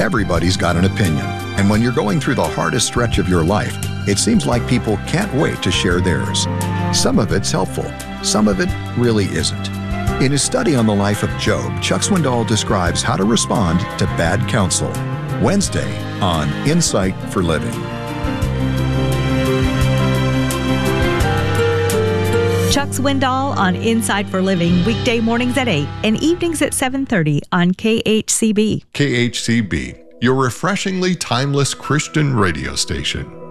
Everybody's got an opinion, and when you're going through the hardest stretch of your life, it seems like people can't wait to share theirs. Some of it's helpful, some of it really isn't. In his study on the life of Job, Chuck Swindoll describes how to respond to bad counsel. Wednesday on Insight for Living. Chuck Swindoll on Insight for Living, weekday mornings at 8 and evenings at 7:30 on KHCB. KHCB, your refreshingly timeless Christian radio station.